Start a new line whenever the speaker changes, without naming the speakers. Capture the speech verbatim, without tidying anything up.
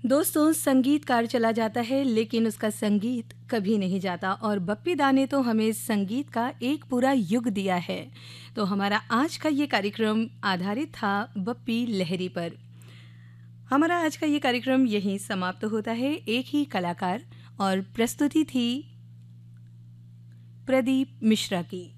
दोस्तों, संगीतकार चला जाता है लेकिन उसका संगीत कभी नहीं जाता और बप्पी दा ने तो हमें संगीत का एक पूरा युग दिया है। तो हमारा आज का ये कार्यक्रम आधारित था बप्पी लहरी पर। हमारा आज का ये कार्यक्रम यहीं समाप्त होता है। एक ही कलाकार और प्रस्तुति थी प्रदीप मिश्रा की।